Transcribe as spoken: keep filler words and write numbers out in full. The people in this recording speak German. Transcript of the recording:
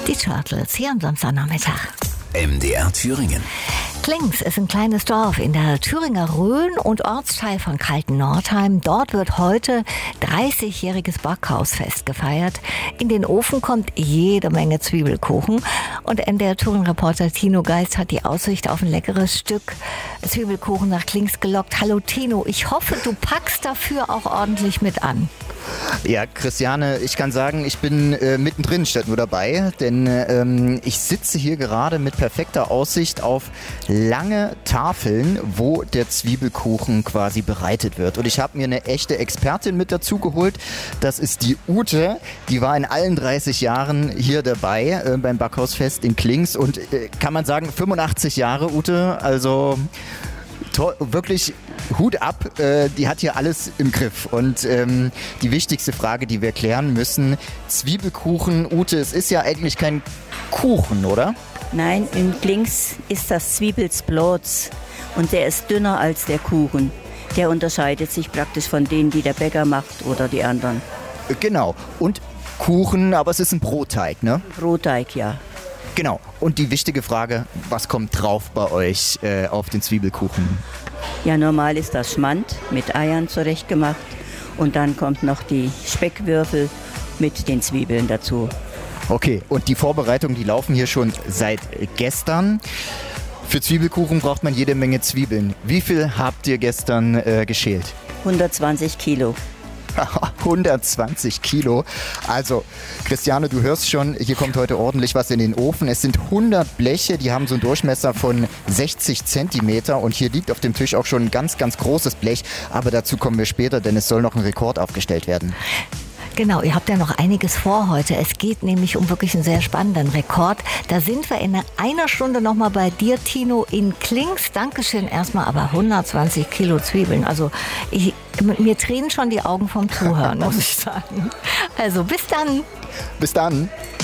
Die Turtles hier am Samstagnachmittag. M D R Thüringen. Klings ist ein kleines Dorf in der Thüringer Rhön und Ortsteil von Kaltennordheim. Dort wird heute dreißigjähriges Backhausfest gefeiert. In den Ofen kommt jede Menge Zwiebelkuchen. Und M D R Thüringen-Reporter Tino Geist hat die Aussicht auf ein leckeres Stück Zwiebelkuchen nach Klings gelockt. Hallo Tino, ich hoffe, du packst dafür auch ordentlich mit an. Ja, Christiane, ich kann sagen, ich bin äh, mittendrin statt nur dabei, denn ähm, ich sitze hier gerade mit perfekter Aussicht auf lange Tafeln, wo der Zwiebelkuchen quasi bereitet wird. Und ich habe mir eine echte Expertin mit dazu geholt. Das ist die Ute. Die war in allen dreißig Jahren hier dabei äh, beim Backhausfest in Klings und äh, kann man sagen, fünfundachtzig Jahre, Ute, also toll, wirklich Hut ab, äh, die hat hier alles im Griff. Und ähm, die wichtigste Frage, die wir klären müssen, Zwiebelkuchen, Ute, es ist ja eigentlich kein Kuchen, oder? Nein, in Klings ist das Zwiebelsblots und der ist dünner als der Kuchen. Der unterscheidet sich praktisch von denen, die der Bäcker macht oder die anderen. Genau. Und Kuchen, aber es ist ein Brotteig, ne? Brotteig, ja. Genau. Und die wichtige Frage, was kommt drauf bei euch äh, auf den Zwiebelkuchen? Ja, normal ist das Schmand mit Eiern zurechtgemacht und dann kommt noch die Speckwürfel mit den Zwiebeln dazu. Okay, und die Vorbereitungen, die laufen hier schon seit gestern. Für Zwiebelkuchen braucht man jede Menge Zwiebeln. Wie viel habt ihr gestern äh, geschält? hundertzwanzig Kilo. hundertzwanzig Kilo. Also, Christiane, du hörst schon, hier kommt heute ordentlich was in den Ofen. Es sind hundert Bleche, die haben so einen Durchmesser von sechzig Zentimeter und hier liegt auf dem Tisch auch schon ein ganz, ganz großes Blech. Aber dazu kommen wir später, denn es soll noch ein Rekord aufgestellt werden. Genau, ihr habt ja noch einiges vor heute. Es geht nämlich um wirklich einen sehr spannenden Rekord. Da sind wir in einer Stunde nochmal bei dir, Tino, in Klings. Dankeschön erstmal, aber hundertzwanzig Kilo Zwiebeln. Also ich, mir tränen schon die Augen vom Zuhören, muss ich sagen. Also bis dann. Bis dann.